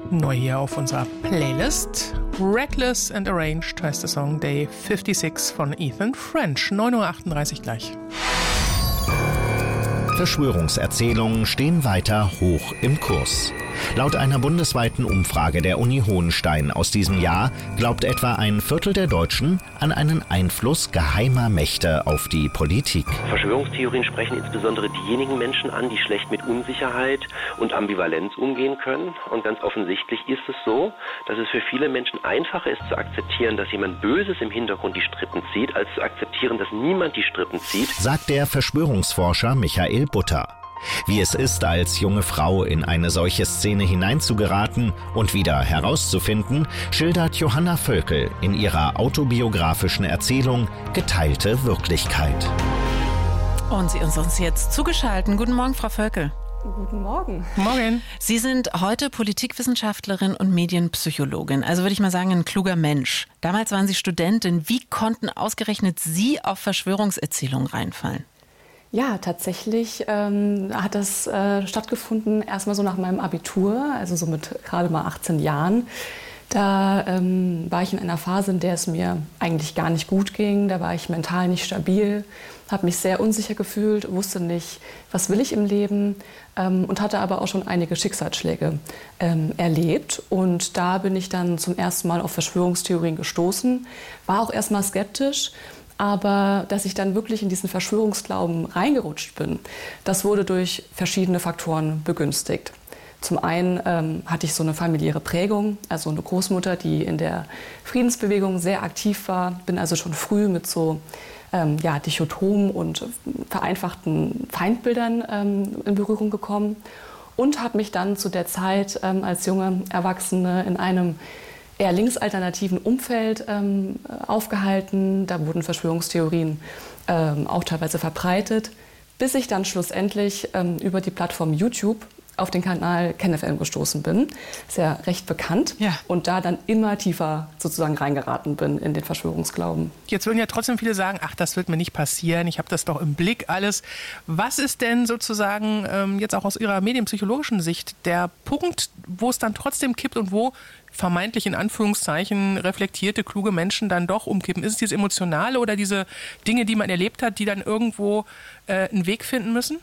Neu hier auf unserer Playlist. Reckless and Arranged heißt der Song Day 56 von Ethan French. 9:38 Uhr gleich. Verschwörungserzählungen stehen weiter hoch im Kurs. Laut einer bundesweiten Umfrage der Uni Hohenstein aus diesem Jahr glaubt etwa ein Viertel der Deutschen an einen Einfluss geheimer Mächte auf die Politik. Verschwörungstheorien sprechen insbesondere diejenigen Menschen an, die schlecht mit Unsicherheit und Ambivalenz umgehen können. Und ganz offensichtlich ist es so, dass es für viele Menschen einfacher ist zu akzeptieren, dass jemand Böses im Hintergrund die Strippen zieht, als zu akzeptieren, dass niemand die Strippen zieht, sagt der Verschwörungsforscher Michael Butter. Wie es ist, als junge Frau in eine solche Szene hineinzugeraten und wieder herauszufinden, schildert Johanna Völkel in ihrer autobiografischen Erzählung Geteilte Wirklichkeit. Und Sie ist uns jetzt zugeschaltet. Guten Morgen, Frau Völkel. Guten Morgen. Morgen. Sie sind heute Politikwissenschaftlerin und Medienpsychologin. Also würde ich mal sagen, ein kluger Mensch. Damals waren Sie Studentin. Wie konnten ausgerechnet Sie auf Verschwörungserzählungen reinfallen? Ja, tatsächlich hat das stattgefunden, erstmal so nach meinem Abitur, also so mit gerade mal 18 Jahren. Da war ich in einer Phase, in der es mir eigentlich gar nicht gut ging. Da war ich mental nicht stabil, habe mich sehr unsicher gefühlt, wusste nicht, was will ich im Leben und hatte aber auch schon einige Schicksalsschläge erlebt. Und da bin ich dann zum ersten Mal auf Verschwörungstheorien gestoßen, war auch erstmal skeptisch. Aber dass ich dann wirklich in diesen Verschwörungsglauben reingerutscht bin, das wurde durch verschiedene Faktoren begünstigt. Zum einen hatte ich so eine familiäre Prägung, also eine Großmutter, die in der Friedensbewegung sehr aktiv war. Bin also schon früh mit so dichotomen und vereinfachten Feindbildern in Berührung gekommen. Und habe mich dann zu der Zeit als junge Erwachsene in einem eher linksalternativen Umfeld aufgehalten. Da wurden Verschwörungstheorien auch teilweise verbreitet, bis ich dann schlussendlich über die Plattform YouTube auf den Kanal KenFM gestoßen bin. Ist ja recht bekannt. Ja. Und da dann immer tiefer sozusagen reingeraten bin in den Verschwörungsglauben. Jetzt würden ja trotzdem viele sagen, ach, das wird mir nicht passieren, ich habe das doch im Blick alles. Was ist denn sozusagen jetzt auch aus Ihrer medienpsychologischen Sicht der Punkt, wo es dann trotzdem kippt und wo vermeintlich in Anführungszeichen reflektierte, kluge Menschen dann doch umkippen? Ist es dieses Emotionale oder diese Dinge, die man erlebt hat, die dann irgendwo einen Weg finden müssen?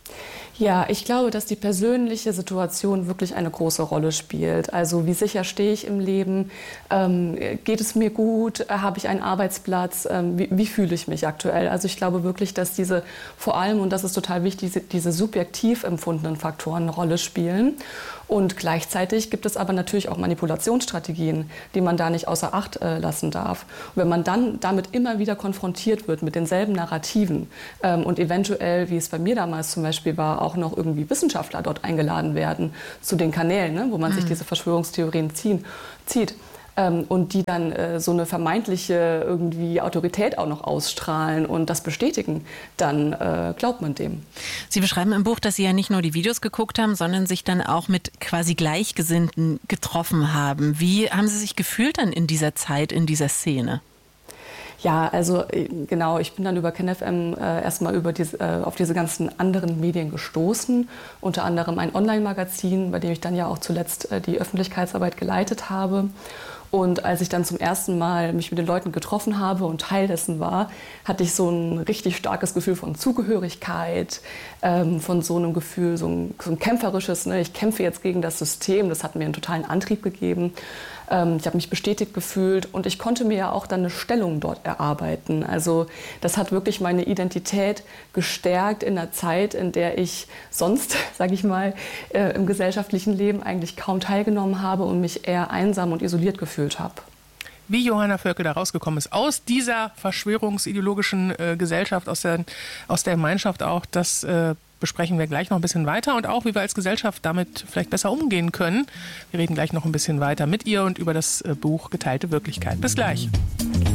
Ja, ich glaube, dass die persönliche Situation wirklich eine große Rolle spielt. Also wie sicher stehe ich im Leben? Geht es mir gut? Habe ich einen Arbeitsplatz? Wie fühle ich mich aktuell? Also ich glaube wirklich, dass diese vor allem, und das ist total wichtig, diese subjektiv empfundenen Faktoren eine Rolle spielen. Und gleichzeitig gibt es aber natürlich auch Manipulationsstrategien, die man da nicht außer Acht lassen darf. Und wenn man dann damit immer wieder konfrontiert wird mit denselben Narrativen und eventuell, wie es bei mir damals zum Beispiel war, auch noch irgendwie Wissenschaftler dort eingeladen werden zu den Kanälen, ne, wo man sich diese Verschwörungstheorien zieht. Und die dann so eine vermeintliche irgendwie Autorität auch noch ausstrahlen und das bestätigen, dann glaubt man dem. Sie beschreiben im Buch, dass Sie ja nicht nur die Videos geguckt haben, sondern sich dann auch mit quasi Gleichgesinnten getroffen haben. Wie haben Sie sich gefühlt dann in dieser Zeit, in dieser Szene? Ja, also genau, ich bin dann über KenFM erstmal auf diese ganzen anderen Medien gestoßen, unter anderem ein Online-Magazin, bei dem ich dann ja auch zuletzt die Öffentlichkeitsarbeit geleitet habe. Und als ich dann zum ersten Mal mich mit den Leuten getroffen habe und Teil dessen war, hatte ich so ein richtig starkes Gefühl von Zugehörigkeit, von so einem Gefühl, so ein kämpferisches, ne, ich kämpfe jetzt gegen das System, das hat mir einen totalen Antrieb gegeben. Ich habe mich bestätigt gefühlt und ich konnte mir ja auch dann eine Stellung dort erarbeiten. Also das hat wirklich meine Identität gestärkt in einer Zeit, in der ich sonst, sage ich mal, im gesellschaftlichen Leben eigentlich kaum teilgenommen habe und mich eher einsam und isoliert gefühlt habe. Wie Johanna Völkel da rausgekommen ist, aus dieser verschwörungsideologischen Gesellschaft, aus der Gemeinschaft auch, das besprechen wir gleich noch ein bisschen weiter und auch, wie wir als Gesellschaft damit vielleicht besser umgehen können. Wir reden gleich noch ein bisschen weiter mit ihr und über das Buch Geteilte Wirklichkeit. Bis gleich.